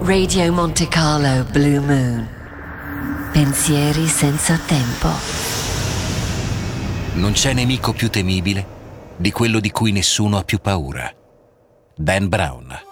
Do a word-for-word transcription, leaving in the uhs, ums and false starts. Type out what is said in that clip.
Radio Monte Carlo Blue Moon. Pensieri senza tempo. Non c'è nemico più temibile di quello di cui nessuno ha più paura. Dan Brown.